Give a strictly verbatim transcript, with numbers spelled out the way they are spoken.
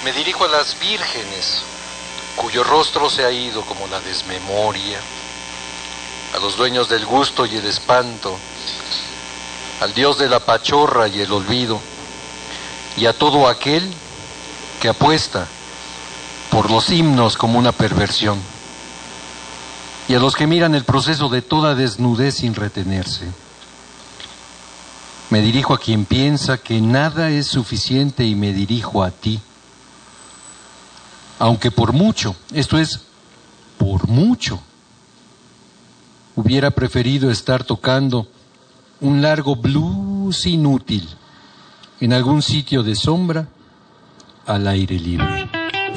Me dirijo a las vírgenes, cuyo rostro se ha ido como la desmemoria, a los dueños del gusto y el espanto, al dios de la pachorra y el olvido, y a todo aquel que apuesta por los himnos como una perversión, y a los que miran el proceso de toda desnudez sin retenerse. Me dirijo a quien piensa que nada es suficiente y me dirijo a ti. Aunque por mucho, esto es, por mucho, hubiera preferido estar tocando un largo blues inútil en algún sitio de sombra al aire libre.